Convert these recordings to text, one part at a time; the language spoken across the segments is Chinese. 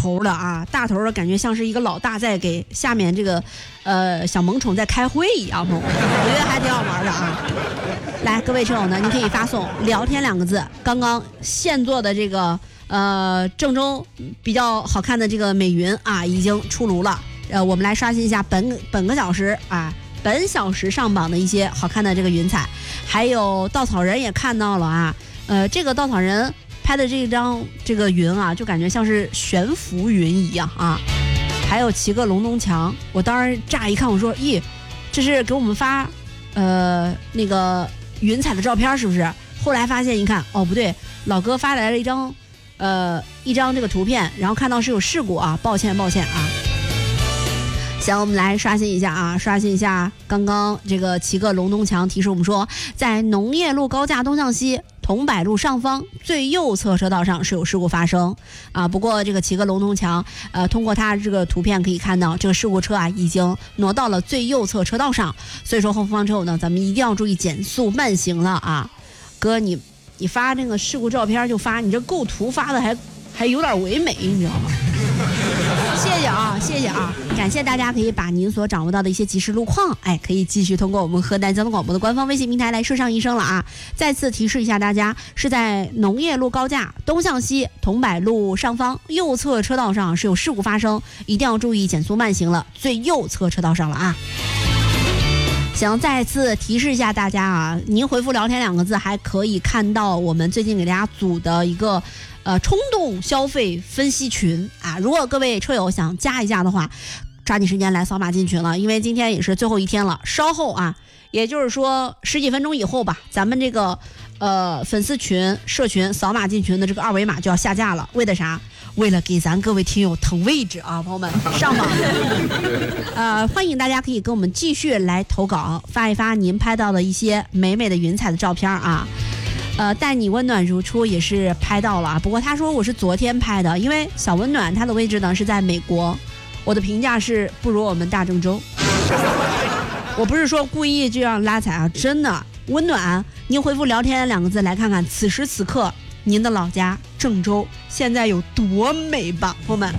头的啊，大头的感觉像是一个老大在给下面这个小萌宠在开会一样，我觉得还挺好玩的啊。来，各位车友呢，您可以发送聊天2个字，刚刚现做的这个郑州比较好看的这个美云啊已经出炉了，我们来刷新一下本个小时啊，本小时上榜的一些好看的这个云彩，还有稻草人也看到了啊，这个稻草人拍的这张这个云啊，就感觉像是悬浮云一样啊，还有骑个龙东墙，我当时乍一看我说，咦，这是给我们发那个云彩的照片是不是？后来发现一看，哦不对，老哥发来了一张这个图片，然后看到是有事故啊，抱歉啊。行，我们来刷新一下啊，刷新一下刚刚这个齐个龙东墙提示我们说，在农业路高架东向西桐柏路上方最右侧车道上是有事故发生啊。不过这个齐个龙东墙通过它这个图片可以看到，这个事故车啊已经挪到了最右侧车道上，所以说后方车友呢，咱们一定要注意减速慢行了啊。哥，你发那个事故照片就发，你这构图发的还有点唯美，你知道吗？谢谢啊，感谢大家可以把您所掌握到的一些即时路况，可以继续通过我们河南交通广播的官方微信平台来说上一声了啊。再次提示一下大家，是在农业路高架东向西桐柏路上方右侧车道上是有事故发生，一定要注意减速慢行了，最右侧车道上了啊。行，再次提示一下大家啊，您回复聊天2个字还可以看到我们最近给大家组的一个冲动消费分析群啊，如果各位车友想加一下的话，抓紧时间来扫码进群了，因为今天也是最后一天了，稍后啊，也就是说10几分钟以后吧，咱们这个粉丝群社群扫码进群的这个2维码就要下架了，为的啥？为了给咱各位听友腾位置啊，朋友们上榜欢迎大家可以跟我们继续来投稿，发一发您拍到的一些美美的云彩的照片啊。带你温暖如初也是拍到了，不过他说我是昨天拍的，因为小温暖他的位置呢是在美国，我的评价是不如我们大郑州。我不是说故意这样拉踩啊，真的温暖，您回复聊天2个字来看看此时此刻您的老家郑州现在有多美吧，朋友们。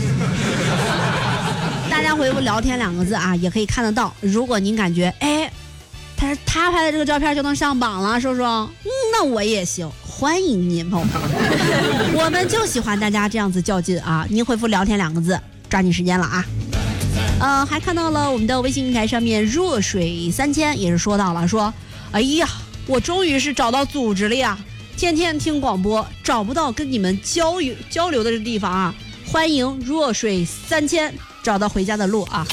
大家回复聊天2个字啊，也可以看得到。如果您感觉他拍的这个照片就能上榜了，说说，那我也行，欢迎您，朋友们。我们就喜欢大家这样子较劲啊！您回复聊天2个字，抓紧时间了啊！还看到了我们的微信平台上面弱水3000也是说到了，说，哎呀，我终于是找到组织了呀！天天听广播，找不到跟你们交流的这地方啊！欢迎弱水3000找到回家的路啊！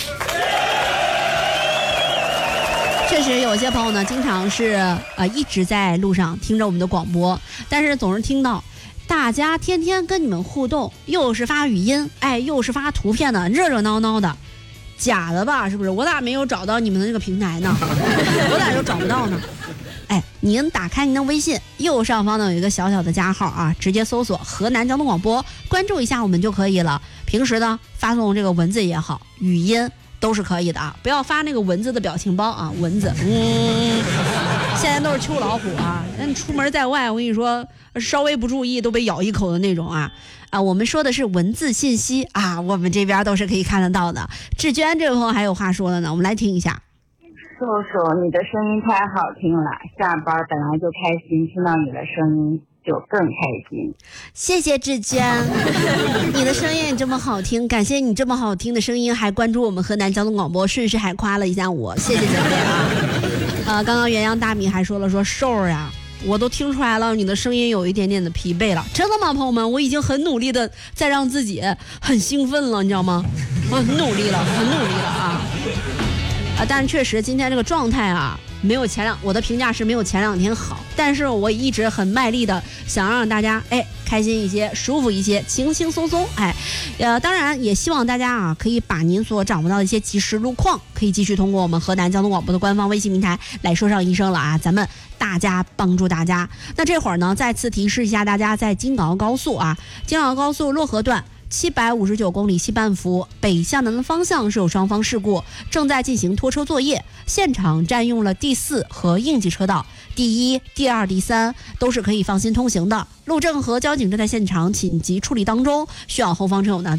确实有些朋友呢，经常是一直在路上听着我们的广播，但是总是听到大家天天跟你们互动，又是发语音，又是发图片的，热热闹闹的，假的吧？是不是？我咋没有找到你们的那个平台呢？我咋就找不到呢？您打开您的微信，右上方呢有一个小小的加号啊，直接搜索河南交通广播，关注一下我们就可以了。平时呢发送这个文字也好，语音都是可以的啊，不要发那个文字的表情包啊，文字，现在都是秋老虎啊，你出门在外，我跟你说，稍微不注意都被咬一口的那种啊。我们说的是文字信息啊，我们这边都是可以看得到的。志娟这位朋友还有话说的呢，我们来听一下。 叔叔，你的声音太好听了，下班本来就开心，听到你的声音就更开心。 谢谢志娟，你的声音也这么好听，感谢你这么好听的声音，还关注我们河南交通广播，顺势还夸了一下我，谢谢姐妹啊。刚刚元阳大米还说了，说瘦儿呀，我都听出来了，你的声音有一点点的疲惫了。真的吗，朋友们？我已经很努力的在让自己很兴奋了，你知道吗？我很努力了啊。但是确实今天这个状态啊，没有我的评价是没有前2天好，但是我一直很卖力的想让大家开心一些，舒服一些，轻轻松松。当然也希望大家啊可以把您所掌握到的一些即时路况，可以继续通过我们河南交通广播的官方微信平台来说上一声了啊，咱们大家帮助大家。那这会儿呢，再次提示一下大家，在京港澳高速啊，京港澳高速漯河段759公里西半幅北向南的方向是有双方事故，正在进行拖车作业，现场占用了第4和应急车道，第1、第2、第3都是可以放心通行的。路政和交警正在现场紧急处理当中，需要后方车友呢